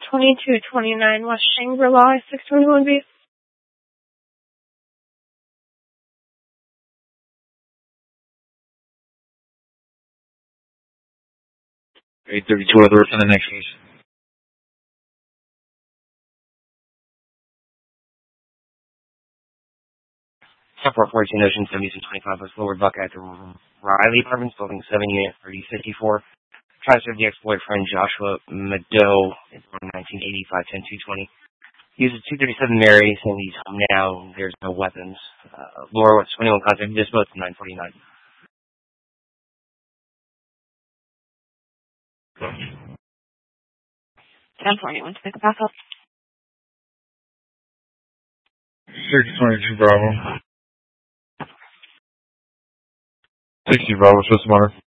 2229 West Shangri-La, 621B. 832 other for the next case. 14 Ocean 7025 West Lower Buckeye to Riley Apartments, Building 7, Unit 3054. Tries to serve the ex-boyfriend Joshua Mado, born 1985, 10-220. He was at 237 Mary, saying he's home now. There's no weapons. Laura, what's 21 contact? Just both 949. 1041 to pick a back up. 622 Bravo. 60 Bravo, Swiss Motor.